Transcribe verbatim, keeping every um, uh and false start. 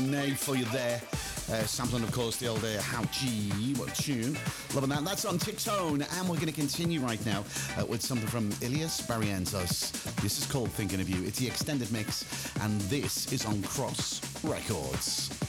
Nay for you there. Uh, sampling, of course, the old uh, How G what tune. Loving that. That's on Tic-Tone. And we're going to continue right now uh, with something from Ilias Barrientos. This is called Thinking of You. It's the extended mix, and this is on Cross Records.